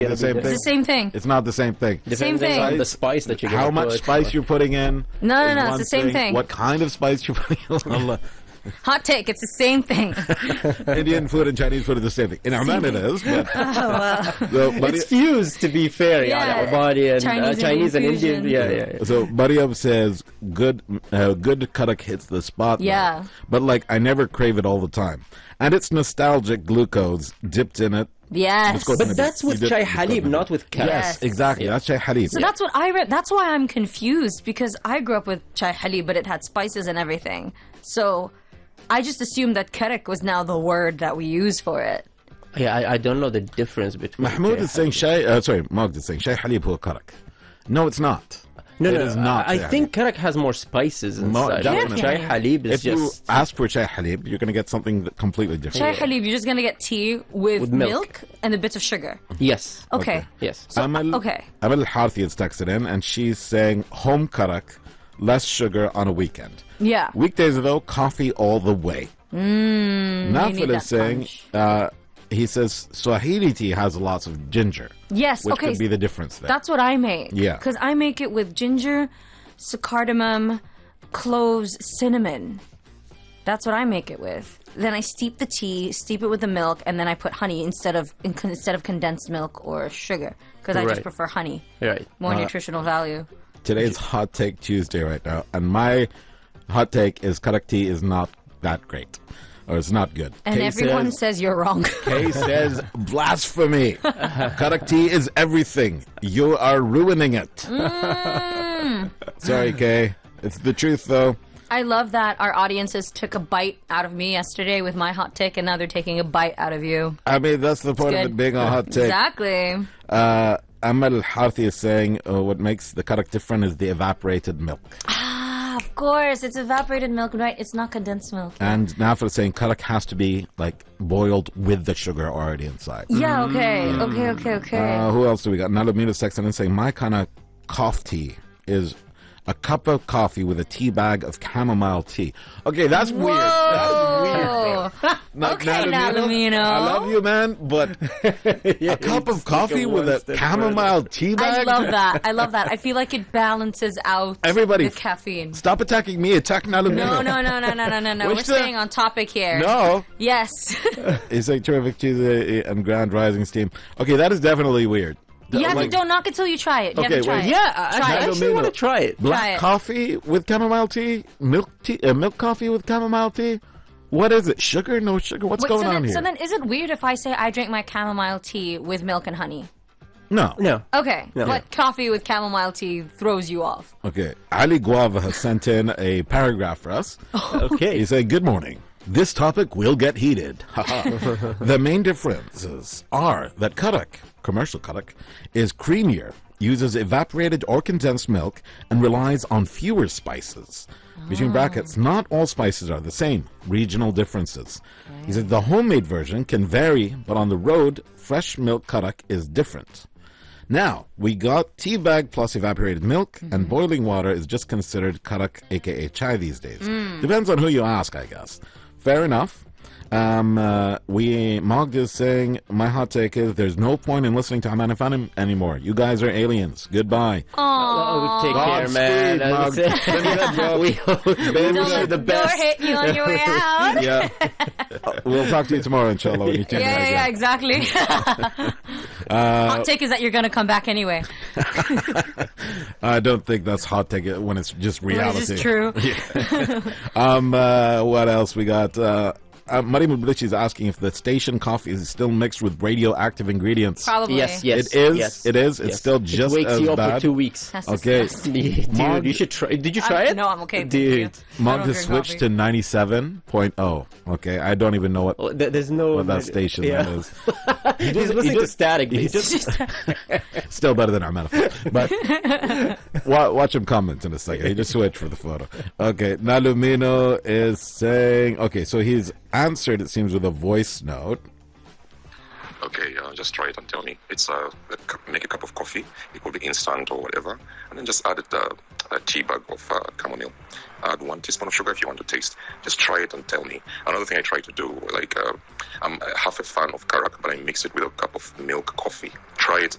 The same It's thing. the same thing. It's not the same thing. Same thing. On the spice that you're How gonna much put. spice you're putting in? No, is it's one the same thing. What kind of spice you're putting in? Hot take. It's the same thing. Indian food and Chinese food are the same thing. In Oman it is, but It's fused, to be fair. Yeah. Omani and Chinese and fusion. Indian. Yeah. So Mariam says good karak hits the spot. though. Yeah. But like I never crave it all the time. And it's nostalgic glucose dipped in it. Yes. But that's with chai halib, not with karak. Yes. Exactly. That's chai halib. So that's what I read. That's why I'm confused, because I grew up with chai halib, but it had spices and everything. So I just assumed that karak was now the word that we use for it. Yeah, I don't know the difference between. Mahmoud chai is saying Magd is saying chai halib huwa karak. No, it's not. No, It no, is not I chai think karak has more spices inside. definitely. Chai halib is If you just. ask for chai halib, you're going to get something completely different. Chai halib, you're just gonna get tea with milk. milk and a bit of sugar. Yes. Okay. Yes. Amal, okay. Amal Harthi has texted in, and she's saying home karak, less sugar on a weekend. Yeah. Weekdays, though, coffee all the way. You need Nafil that is saying, punch. he says Swahili tea has lots of ginger. Yes. Which Okay. could be the difference there. That's what I make. Yeah. Because I make it with ginger, cardamom, cloves, cinnamon. That's what I make it with. Then I steep the tea, steep it with the milk, and then I put honey instead of condensed milk or sugar, because I just Right. prefer honey. Right. More nutritional value. Today's Hot Take Tuesday right now, and my hot take is karak tea is not that great. Or it's not good. And Kay everyone says you're wrong. Kay says, blasphemy. Karak tea is everything. You are ruining it. Sorry, Kay. It's the truth, though. I love that our audiences took a bite out of me yesterday with my hot take, and now they're taking a bite out of you. I mean, that's the point of good. it being a hot take. Exactly. Amal Harthi is saying what makes the karak different is the evaporated milk. Ah, of course. It's evaporated milk, right? It's not condensed milk. And Nafil is saying karak has to be like boiled with the sugar already inside. Yeah, okay. Okay. Who else do we got? Nalumina texting in saying my kind of cough tea is a cup of coffee with a tea bag of chamomile tea. Okay, that's weird. That's weird, bro. Okay, Nalumino. I love you, man, but a cup of coffee with a chamomile tea bag? I love that. I love that. I feel like it balances out Everybody, the caffeine. Stop attacking me. Attack Nalumino. No. We're Which staying on topic here. No. Yes. It's like terrific cheese and Grand Rising Steam. Okay, that is definitely weird. Don't knock it till you try it. You have to try it. Yeah, I actually want to try it. Black Try it. coffee with chamomile tea? Milk coffee with chamomile tea? What is it? Sugar? No sugar? What's going on here? So then, is it weird if I say I drink my chamomile tea with milk and honey? No. Okay, but coffee with chamomile tea throws you off. Okay. Ali Guava has sent in a paragraph for us. Okay. He said, good morning. This topic will get heated. The main differences are that karak, commercial karak, is creamier, uses evaporated or condensed milk, and relies on fewer spices. Between brackets, not all spices are the same. Regional differences. He said the homemade version can vary, but on the road, fresh milk karak is different. Now, we got tea bag plus evaporated milk, and boiling water is just considered karak, aka chai these days. Depends on who you ask, I guess. Fair enough. Mogd is saying, my hot take is there's no point in listening to Aman FM anymore. You guys are aliens. Goodbye. Take care, man. Mogd. We wish you the Door best. hit you on your way out. Yeah. We'll talk to you tomorrow, inshallah, when you tune in again. Yeah, exactly. Hot take is that you're going to come back anyway. I don't think that's hot take when it's just reality. This is true. What else we got? Mariam Blichi is asking if the station coffee is still mixed with radioactive ingredients. Probably. Yes. It is. Yes. It is. It's Yes. still It just wakes as you up bad. for 2 weeks. That's Okay. disgusting. Dude, you should try. Did you try it? No, I'm okay. Dude, Mog don't has drink switched coffee. to 97.0. Okay, I don't even know what, Oh, there's no. what that station yeah. that is. He's listening to static. He just still better than Armena. But watch him comment in a second. He just switched for the photo. Okay, Nalumino is saying. Okay, so he's answered. It seems with a voice note. Okay, just try it and tell me. It's make a cup of coffee. It could be instant or whatever, and then just add a tea bag of chamomile. Add 1 teaspoon of sugar if you want to taste. Just try it and tell me. Another thing I try to do, like I'm half a fan of karak, but I mix it with a cup of milk coffee. Try it